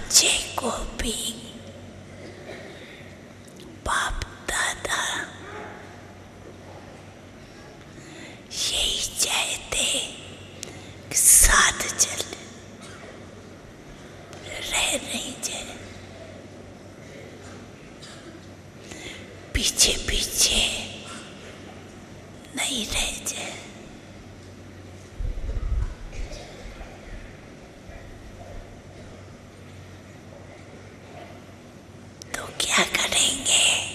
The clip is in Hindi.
बच्चे को भी बाप दादा यही चाहते कि साथ चल रह नहीं जाए, पीछे पीछे नहीं रह जाए। तो क्या करेंगे?